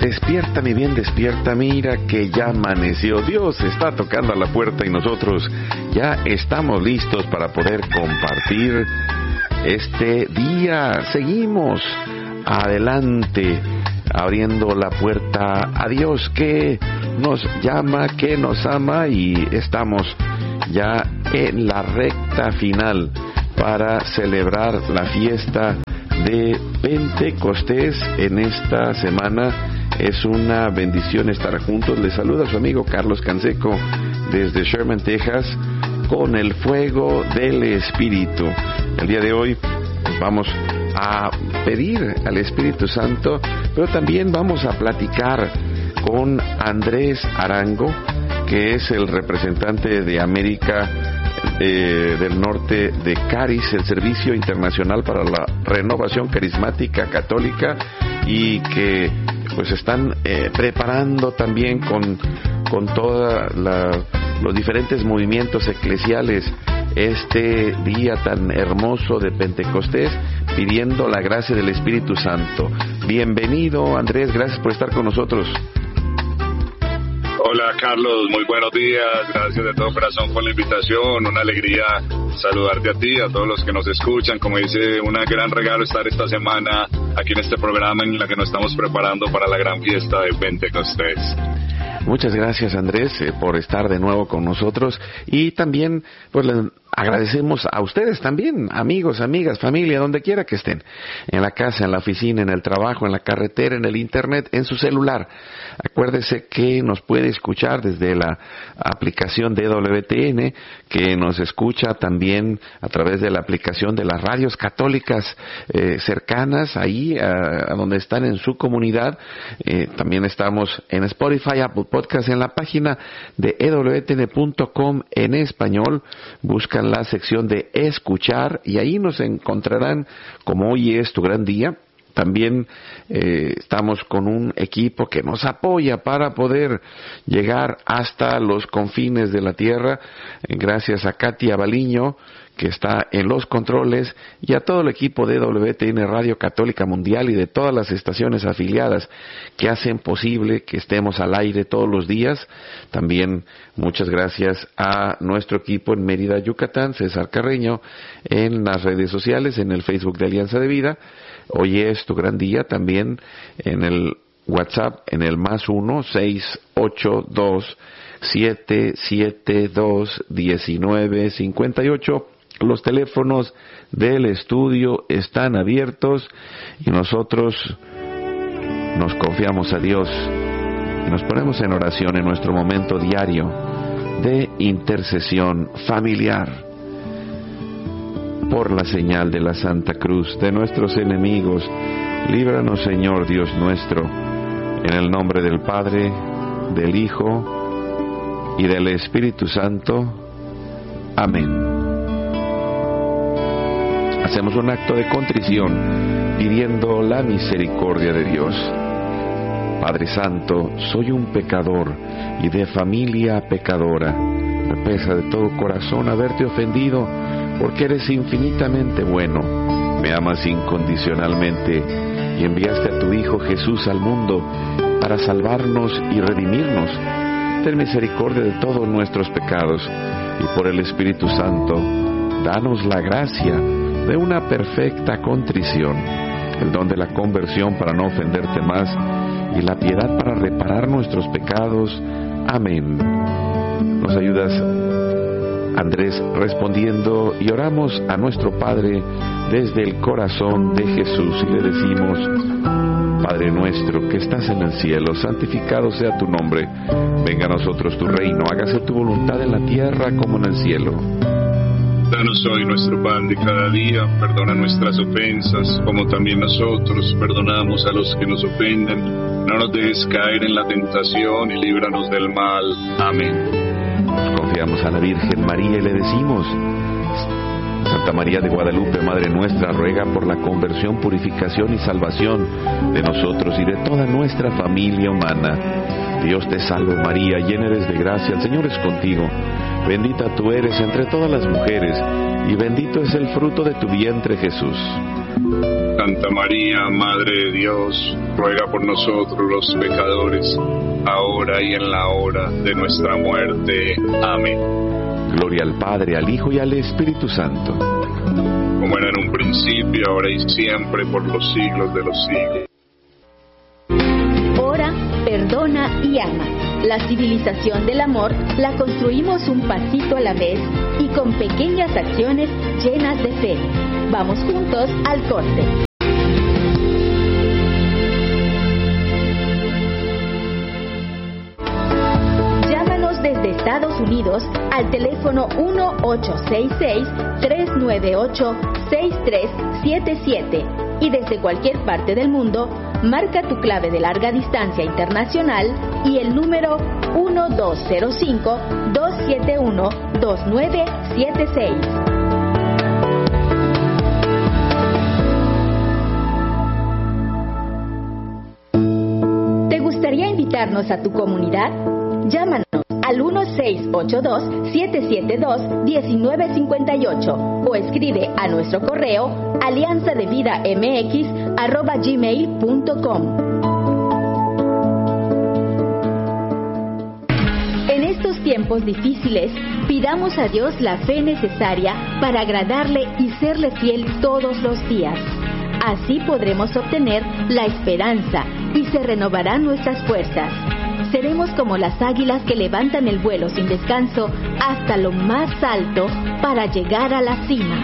Despierta, mi bien, despierta, mira que ya amaneció. Dios está tocando a la puerta y nosotros ya estamos listos para poder compartir este día. Seguimos adelante, abriendo la puerta a Dios que nos llama, que nos ama, y estamos ya en la recta final para celebrar la fiesta de Pentecostés en esta semana. Es una bendición estar juntos. Les saluda su amigo Carlos Canseco desde Sherman, Texas, con el fuego del Espíritu. El día de hoy vamos a pedir al Espíritu Santo, pero también vamos a platicar con Andrés Arango, que es el representante de América del Norte de CARIS, el Servicio Internacional para la Renovación Carismática Católica, y que pues están preparando también con todos los diferentes movimientos eclesiales este día tan hermoso de Pentecostés, pidiendo la gracia del Espíritu Santo. Bienvenido, Andrés, gracias por estar con nosotros. Hola Carlos, muy buenos días, gracias de todo corazón por la invitación, una alegría saludarte a ti, a todos los que nos escuchan. Como dice, un gran regalo estar esta semana aquí en este programa en la que nos estamos preparando para la gran fiesta de Pentecostés. Muchas gracias, Andrés, por estar de nuevo con nosotros, y también pues le agradecemos a ustedes también, amigos, amigas, familia, donde quiera que estén, en la casa, en la oficina, en el trabajo, en la carretera, en el internet, en su celular. Acuérdese que nos puede escuchar desde la aplicación de EWTN, que nos escucha también a través de la aplicación de las radios católicas cercanas, ahí a donde están en su comunidad. También estamos en Spotify, Apple Podcast, en la página de EWTN.com en español. Buscan la sección de escuchar y ahí nos encontrarán como Hoy es tu gran día. También estamos con un equipo que nos apoya para poder llegar hasta los confines de la tierra. Gracias a Katia Baliño, que está en los controles, y a todo el equipo de WTN Radio Católica Mundial y de todas las estaciones afiliadas que hacen posible que estemos al aire todos los días. También muchas gracias a nuestro equipo en Mérida, Yucatán, César Carreño, en las redes sociales, en el Facebook de Alianza de Vida. Hoy es tu gran día, también en el WhatsApp, en el +1 682 772 1958. Los teléfonos del estudio están abiertos y nosotros nos confiamos a Dios y nos ponemos en oración en nuestro momento diario de intercesión familiar. Por la señal de la Santa Cruz de nuestros enemigos, líbranos, Señor Dios nuestro, en el nombre del Padre, del Hijo y del Espíritu Santo. Amén. Hacemos un acto de contrición pidiendo la misericordia de Dios. Padre Santo, soy un pecador y de familia pecadora. Me pesa de todo corazón haberte ofendido, porque eres infinitamente bueno, me amas incondicionalmente y enviaste a tu Hijo Jesús al mundo para salvarnos y redimirnos. Ten misericordia de todos nuestros pecados y por el Espíritu Santo, danos la gracia de una perfecta contrición, el don de la conversión para no ofenderte más y la piedad para reparar nuestros pecados. Amén. Nos ayudas, Andrés, respondiendo, y oramos a nuestro Padre desde el corazón de Jesús y le decimos: Padre nuestro que estás en el cielo, santificado sea tu nombre, venga a nosotros tu reino, hágase tu voluntad en la tierra como en el cielo. Danos hoy nuestro pan de cada día, perdona nuestras ofensas, como también nosotros perdonamos a los que nos ofenden. No nos dejes caer en la tentación y líbranos del mal. Amén. Nos confiamos a la Virgen María y le decimos: Santa María de Guadalupe, Madre nuestra, ruega por la conversión, purificación y salvación de nosotros y de toda nuestra familia humana. Dios te salve María, llena eres de gracia, el Señor es contigo. Bendita tú eres entre todas las mujeres, y bendito es el fruto de tu vientre, Jesús. Santa María, Madre de Dios, ruega por nosotros los pecadores, ahora y en la hora de nuestra muerte. Amén. Gloria al Padre, al Hijo y al Espíritu Santo. Como era en un principio, ahora y siempre, por los siglos de los siglos. Ora, perdona y ama. La civilización del amor la construimos un pasito a la vez y con pequeñas acciones llenas de fe. Vamos juntos al corte. Llámanos desde Estados Unidos al teléfono 1-866-398-6377 y desde cualquier parte del mundo, marca tu clave de larga distancia internacional y el número 1205-271-2976. ¿Te gustaría invitarnos a tu comunidad? Llámanos al 1682-772-1958 o escribe a nuestro correo alianzadevidamx@gmail.com. En estos tiempos difíciles, pidamos a Dios la fe necesaria para agradarle y serle fiel todos los días. Así podremos obtener la esperanza y se renovarán nuestras fuerzas. Seremos como las águilas que levantan el vuelo sin descanso hasta lo más alto para llegar a la cima.